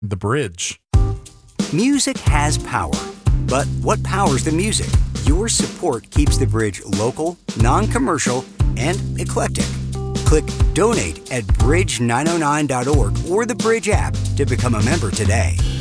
The bridge. Music has power, but what powers the music? Your support keeps the bridge local, non-commercial, and eclectic. Click donate at bridge909.org or the Bridge app to become a member today.